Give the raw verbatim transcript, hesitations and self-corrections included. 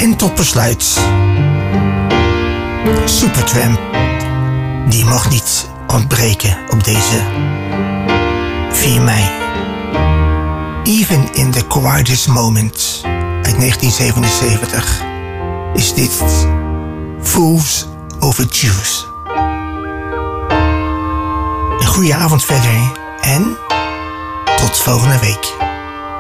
En tot besluit, Supertramp, die mag niet ontbreken op deze vier mei. Even in the quietest moment uit negentien zevenenzeventig is dit Fools Over Jews. Een goede avond verder en tot volgende week.